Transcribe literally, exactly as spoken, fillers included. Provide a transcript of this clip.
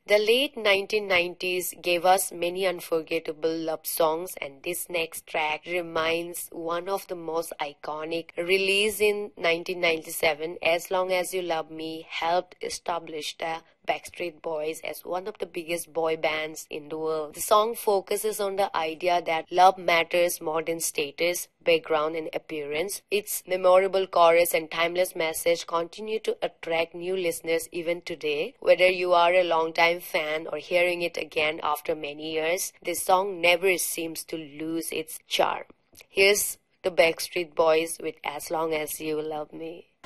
The late nineteen nineties gave us many unforgettable love songs, and this next track remains one of the most iconic. Released in nineteen ninety-seven, As Long As You Love Me helped establish the Backstreet Boys as one of the biggest boy bands in the world. The song focuses on the idea that love matters more than status, background, and appearance. Its memorable chorus and timeless message continue to attract new listeners even today. Whether you are a longtime fan or hearing it again after many years, this song never seems to lose its charm. Here's the Backstreet Boys with As Long As You Love Me.